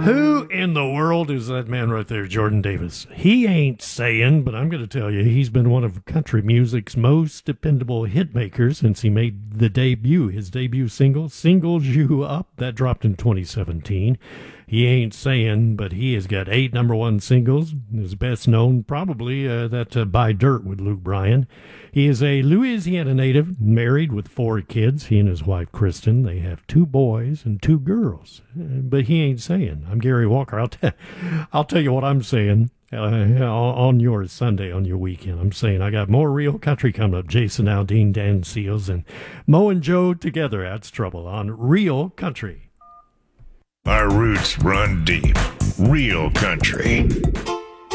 Who in the world is that man right there, Jordan Davis? He ain't saying, but I'm going to tell you, he's been one of country music's most dependable hit makers since he made his debut single, Singles You Up, that dropped in 2017. He ain't saying, but he has got 8 number one singles. His best known, probably, that Buy Dirt with Luke Bryan. He is a Louisiana native, married with 4 kids. He and his wife, Kristen, they have 2 boys and 2 girls. But he ain't saying. I'm Gary Walker. I'll tell you what I'm saying on your Sunday, on your weekend. I'm saying I got more real country coming up. Jason Aldean, Dan Seals, and Mo and Joe together. That's trouble on Real Country. Our roots run deep. Real country.